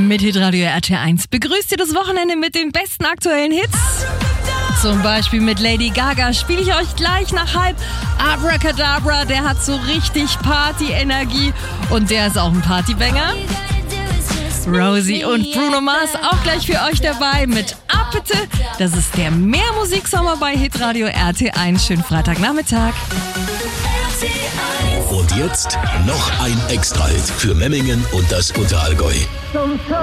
Mit Hitradio RT1 begrüßt ihr das Wochenende mit den besten aktuellen Hits. Zum Beispiel mit Lady Gaga spiele ich euch gleich nach halb. Abracadabra, der hat so richtig Party-Energie und der ist auch ein Partybanger. Rosie und Bruno Mars auch gleich für euch dabei mit Ab bitte. Das ist der Mehrmusiksommer bei Hitradio RT1. Schönen Freitagnachmittag. Und jetzt noch ein Extra-Hit für Memmingen und das Unterallgäu.